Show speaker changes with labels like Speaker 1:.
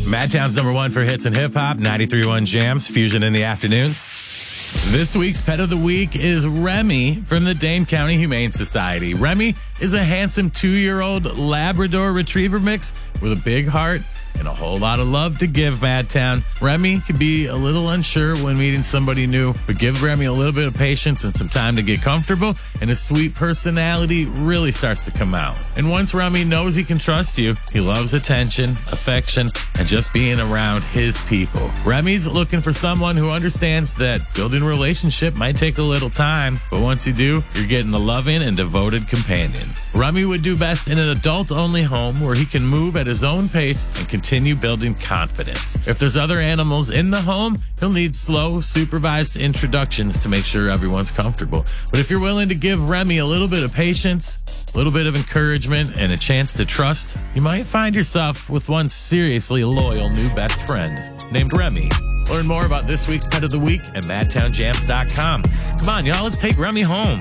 Speaker 1: Madtown's number one for hits and hip hop, 93.1 Jams, Fusion in the afternoons. This week's pet of the week is Remy from the Dane County Humane Society. Remy is a handsome 2-year-old Labrador Retriever mix with a big heart and a whole lot of love to give, Madtown. Remy can be a little unsure when meeting somebody new, but give Remy a little bit of patience and some time to get comfortable, and his sweet personality really starts to come out. And once Remy knows he can trust you, he loves attention, affection, and just being around his people. Remy's looking for someone who understands that building a relationship might take a little time, but once you do, you're getting a loving and devoted companion. Remy would do best in an adult-only home where he can move at his own pace and continue building confidence. If there's other animals in the home, he'll need slow, supervised introductions to make sure everyone's comfortable. But if you're willing to give Remy a little bit of patience, a little bit of encouragement, and a chance to trust, you might find yourself with one seriously loyal new best friend named Remy. Learn more about this week's Pet of the Week at MadtownJams.com. Come on, y'all, let's take Remy home.